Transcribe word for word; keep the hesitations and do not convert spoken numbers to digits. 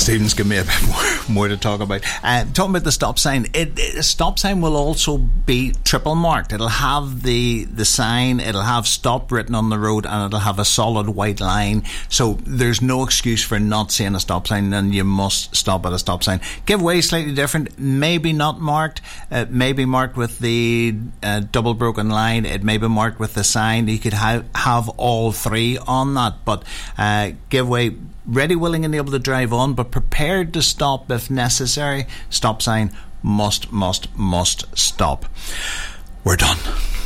Stephen's given me a bit more, more to talk about. Uh, talking about the stop sign, it, it, a stop sign will also be triple marked. It'll have the, the sign, it'll have stop written on the road, and it'll have a solid white line. So there's no excuse for not seeing a stop sign, and you must stop at a stop sign. Give way slightly different, maybe not marked, uh, maybe marked with the uh, double broken line, it may be marked with the sign. You could have, have all three on that, but uh, give way. Ready, willing and able to drive on, but prepared to stop if necessary. Stop sign, must, must, must stop. We're done.